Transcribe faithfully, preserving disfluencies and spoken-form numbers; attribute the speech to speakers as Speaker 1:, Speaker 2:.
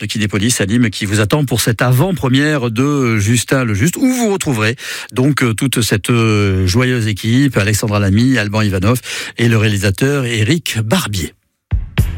Speaker 1: de Kinépolis à Nîmes qui vous attend pour cette avant-première de Justin le Juste, où vous retrouverez donc toute cette joyeuse équipe, Alexandra Lamy, Alban Ivanov et le réalisateur Éric Barbier.